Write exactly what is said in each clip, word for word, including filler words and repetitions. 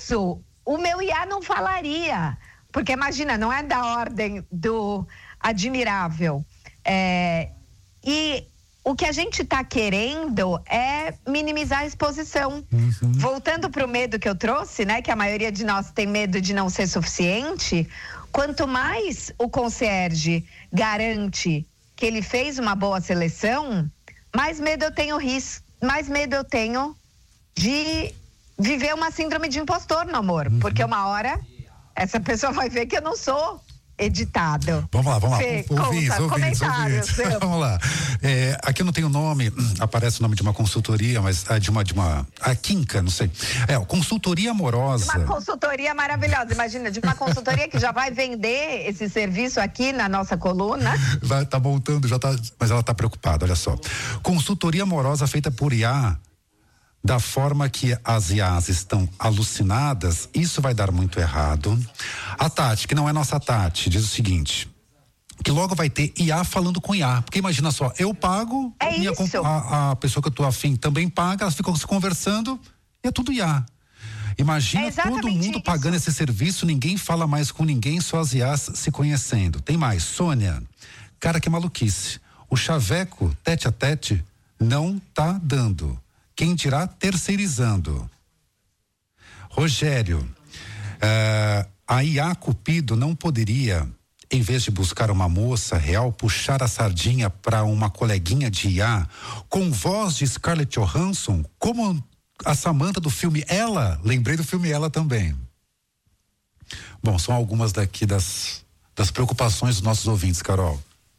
isso o meu I A não falaria. Porque imagina, não é da ordem do admirável. É, e o que a gente está querendo é minimizar a exposição. Uhum. Voltando para o medo que eu trouxe, né? Que a maioria de nós tem medo de não ser suficiente. Quanto mais o concierge garante que ele fez uma boa seleção, mais medo eu tenho ris, mais medo eu tenho de viver uma síndrome de impostor no amor. Uhum. Porque uma hora essa pessoa vai ver que eu não sou editado. Vamos lá, vamos Fê, lá. Ouvintes, conta, ouvintes, ouvintes. Vamos lá. É, aqui não tem o nome, aparece o nome de uma consultoria, mas é de uma, de uma, a Kinka, não sei. É, consultoria amorosa. Uma consultoria maravilhosa, imagina, de uma consultoria que já vai vender esse serviço aqui na nossa coluna. Vai, tá montando, já tá, mas ela tá preocupada, olha só. Consultoria amorosa feita por I A. Da forma que as I As estão alucinadas, isso vai dar muito errado. A Tati, que não é nossa Tati, diz o seguinte, que logo vai ter I A falando com I A, porque imagina só, eu pago, é minha, isso. A, a pessoa que eu tô afim também paga, elas ficam se conversando e é tudo I A. Imagina é todo mundo isso. pagando esse serviço, ninguém fala mais com ninguém, só as I As se conhecendo. Tem mais, Sônia, cara, que maluquice. O chaveco, tete a tete, não tá dando. Quem dirá terceirizando? Rogério, uh, a I A Cupido não poderia, em vez de buscar uma moça real, puxar a sardinha para uma coleguinha de I A com voz de Scarlett Johansson, como a Samantha do filme Ela? Lembrei do filme Ela também. Bom, são algumas daqui das, das preocupações dos nossos ouvintes, Carol.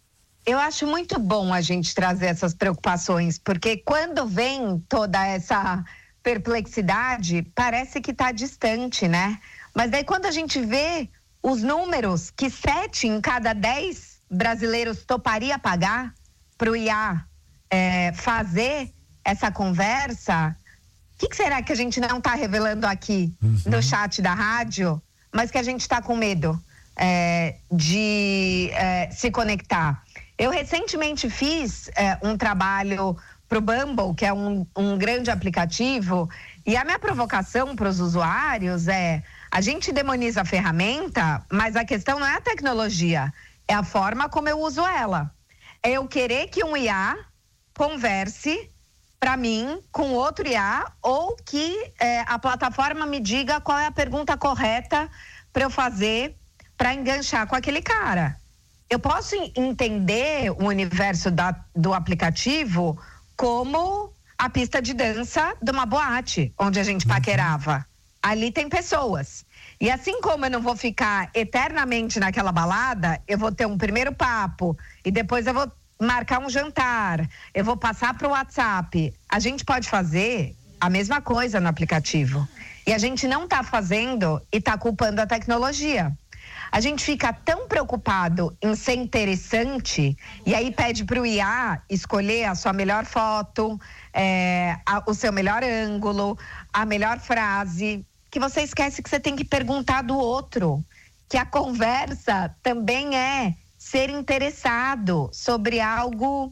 Eu acho muito bom a gente trazer essas preocupações, porque quando vem toda essa perplexidade, parece que está distante, né? Mas daí quando a gente vê os números que sete em cada dez brasileiros toparia pagar para o I A é, fazer essa conversa, o que, que será que a gente não está revelando aqui uhum. no chat da rádio, mas que a gente está com medo é, de é, se conectar? Eu recentemente fiz é, um trabalho para o Bumble, que é um, um grande aplicativo, e a minha provocação para os usuários é, a gente demoniza a ferramenta, mas a questão não é a tecnologia, é a forma como eu uso ela. É eu querer que um I A converse para mim com outro I A, ou que é, a plataforma me diga qual é a pergunta correta para eu fazer para enganchar com aquele cara. Eu posso entender o universo da, do aplicativo como a pista de dança de uma boate, onde a gente paquerava. Ali tem pessoas. E assim como eu não vou ficar eternamente naquela balada, eu vou ter um primeiro papo e depois eu vou marcar um jantar, eu vou passar para o WhatsApp. A gente pode fazer a mesma coisa no aplicativo. E a gente não está fazendo e está culpando a tecnologia. A gente fica tão preocupado em ser interessante e aí pede para o I A escolher a sua melhor foto, é, a, o seu melhor ângulo, a melhor frase, que você esquece que você tem que perguntar do outro, que a conversa também é ser interessado sobre algo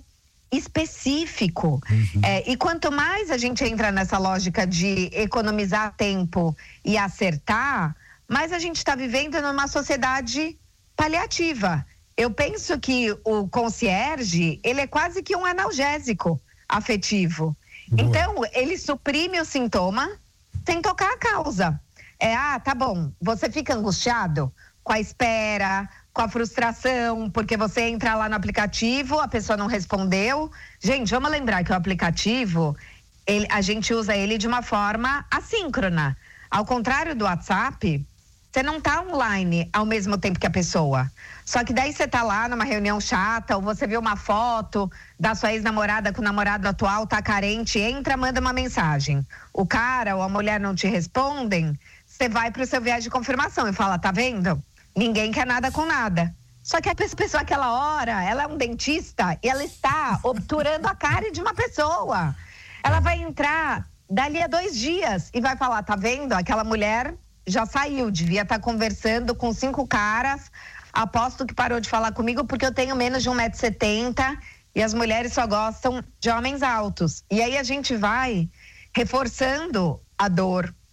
específico. Uhum. É, e quanto mais a gente entra nessa lógica de economizar tempo e acertar, mas a gente está vivendo numa sociedade paliativa. Eu penso que o concierge, ele é quase que um analgésico afetivo. Boa. Então, ele suprime o sintoma sem tocar a causa. É, ah, tá bom, você fica angustiado com a espera, com a frustração, porque você entra lá no aplicativo, a pessoa não respondeu. Gente, vamos lembrar que o aplicativo, ele, a gente usa ele de uma forma assíncrona. Ao contrário do WhatsApp, você não tá online ao mesmo tempo que a pessoa. Só que daí você tá lá numa reunião chata, ou você viu uma foto da sua ex-namorada com o namorado atual, tá carente, entra, manda uma mensagem. O cara ou a mulher não te respondem, você vai pro seu viés de confirmação e fala, tá vendo? Ninguém quer nada com nada. Só que a pessoa, aquela hora, ela é um dentista e ela está obturando a cara de uma pessoa. Ela vai entrar dali a dois dias e vai falar, tá vendo? Aquela mulher já saiu, devia estar conversando com cinco caras, aposto que parou de falar comigo porque eu tenho menos de um metro e setenta e as mulheres só gostam de homens altos. E aí a gente vai reforçando a dor